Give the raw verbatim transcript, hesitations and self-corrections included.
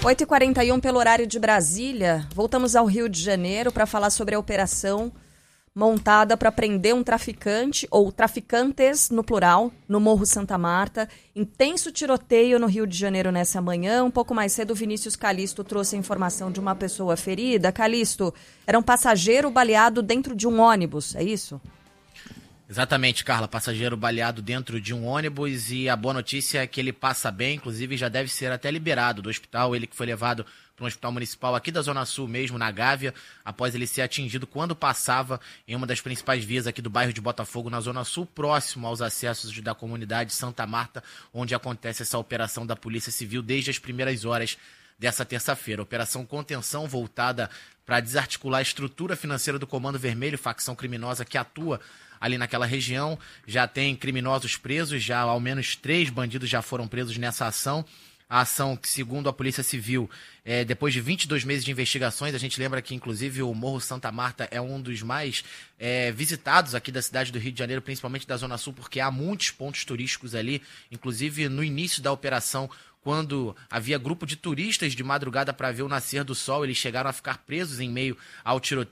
oito e quarenta e um pelo horário de Brasília. Voltamos ao Rio de Janeiro para falar sobre a operação montada para prender um traficante, ou traficantes no plural, no Morro Santa Marta. Intenso tiroteio no Rio de Janeiro nessa manhã. Um pouco mais cedo, o Vinícius Calisto trouxe a informação de uma pessoa ferida. Calisto, era um passageiro baleado dentro de um ônibus, é isso? Exatamente, Carla. Passageiro baleado dentro de um ônibus, e a boa notícia é que ele passa bem, inclusive já deve ser até liberado do hospital. Ele que foi levado para um hospital municipal aqui da Zona Sul mesmo, na Gávea, após ele ser atingido quando passava em uma das principais vias aqui do bairro de Botafogo, na Zona Sul, próximo aos acessos da comunidade Santa Marta, onde acontece essa operação da Polícia Civil desde as primeiras horas dessa terça-feira. Operação Contenção voltada para desarticular a estrutura financeira do Comando Vermelho, facção criminosa que atua ali naquela região. Já tem criminosos presos, já ao menos três bandidos já foram presos nessa ação. A ação que, segundo a Polícia Civil, é, depois de vinte e dois meses de investigações, a gente lembra que, inclusive, o Morro Santa Marta é um dos mais é, visitados aqui da cidade do Rio de Janeiro, principalmente da Zona Sul, porque há muitos pontos turísticos ali. Inclusive, no início da operação, quando havia grupo de turistas de madrugada para ver o nascer do sol, eles chegaram a ficar presos em meio ao tiroteio.